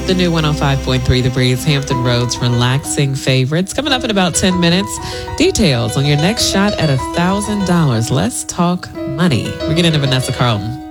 The new 105.3 The Breeze, Hampton Roads relaxing favorites. Coming up in about 10 minutes. Details on your next shot at $1,000. Let's talk money. We're getting to Vanessa Carlton.